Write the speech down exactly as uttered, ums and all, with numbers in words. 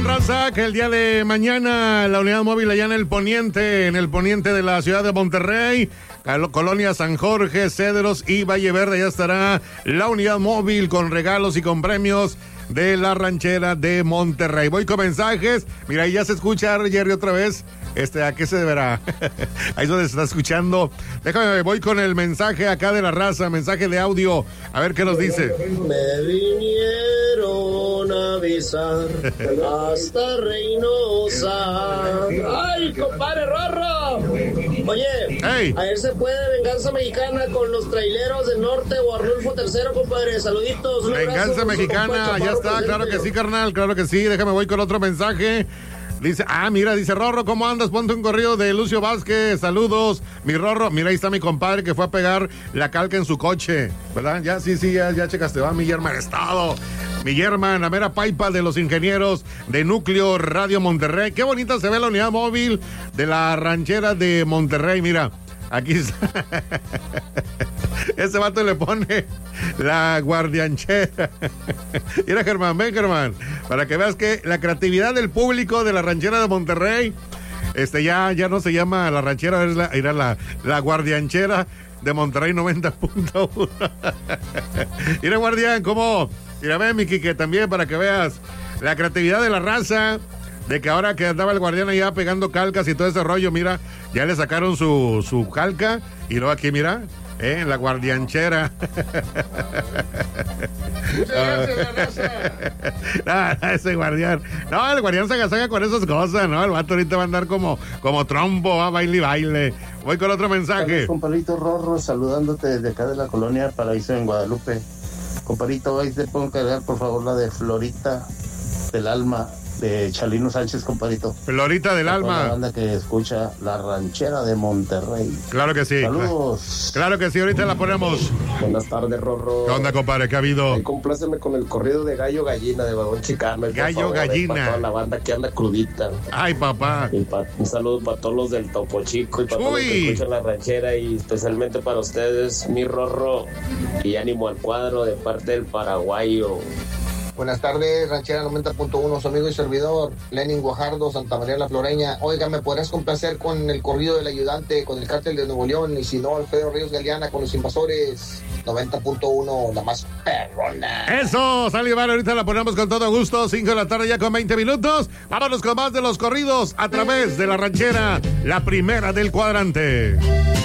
Recuerden, raza, que el día de mañana la unidad móvil allá en el poniente, en el poniente de la ciudad de Monterrey, Colonia San Jorge, Cedros y Valle Verde, ya estará la unidad móvil con regalos y con premios de la ranchera de Monterrey. Voy con mensajes. Mira, ahí ya se escucha, Jerry, otra vez. Este, ¿a qué se deberá? Ahí es donde se está escuchando. Déjame, voy con el mensaje acá de la raza, mensaje de audio. A ver qué nos dice. Me vinieron a avisar hasta Reynosa. ¡Ay, compadre Rorro! Oye, hey. A ver se puede venganza mexicana con los traileros del norte o Arnulfo tercero, compadre. Saluditos. Un venganza abrazo, mexicana, ya está, presente. Claro que sí, carnal, claro que sí. Déjame, voy con otro mensaje. Dice, ah, mira, dice Rorro, ¿cómo andas? Ponte un corrido de Lucio Vázquez, saludos, mi Rorro. Mira, ahí está mi compadre que fue a pegar la calca en su coche, ¿verdad? Ya, sí, sí, ya, ya checaste, va, mi Germán Estado. Mi Germán, la mera paipa de los ingenieros de Núcleo Radio Monterrey. Qué bonita se ve la unidad móvil de la ranchera de Monterrey, mira. Aquí está. Ese vato le pone la guardianchera. Mira, Germán, ven, Germán, para que veas que la creatividad del público de la ranchera de Monterrey, este ya, ya no se llama la ranchera, es la, era la, la guardianchera de Monterrey noventa punto uno. Mira, guardián, cómo, mira, ven, mi Quique, también para que veas la creatividad de la raza. De que ahora que andaba el guardián allá pegando calcas y todo ese rollo, mira, ya le sacaron su, su calca y luego aquí, mira, eh, la guardianchera. Muchas gracias, la no, ese guardián. No, el guardián se agasaga con esas cosas, ¿no? El vato ahorita va a andar como, como trompo, va a baile y baile. Voy con otro mensaje. Compadrito Rorro, saludándote desde acá de la colonia Paraíso en Guadalupe. Compadrito, ahí te puedo cargar, por favor, la de Florita del Alma, de Chalino Sánchez, compadrito. Florita del Alma. La banda que escucha la ranchera de Monterrey. Claro que sí. Saludos. Claro que sí, ahorita la ponemos. Buenas tardes, Rorro. ¿Qué onda, compadre? ¿Qué ha habido? Ay, compláceme con el corrido de Gallo Gallina de Vagón Chicano. Gallo favor, Gallina. Para toda la banda que anda crudita. Ay, papá. Y pa, un saludo para todos los del Topo Chico y para todos los que escuchan la ranchera y especialmente para ustedes, mi Rorro. Y ánimo al cuadro de parte del paraguayo. Buenas tardes, ranchera noventa punto uno, su amigo y servidor, Lenin Guajardo, Santa María la Floreña. Oiga, ¿me podrás complacer con el corrido del ayudante, con el cártel de Nuevo León? Y si no, Alfredo Ríos Galeana con los invasores. noventa punto uno, la más perrona. Eso, sale, vale, ahorita la ponemos con todo gusto. cinco de la tarde ya con veinte minutos. Vámonos con más de los corridos a través de la ranchera, la primera del cuadrante.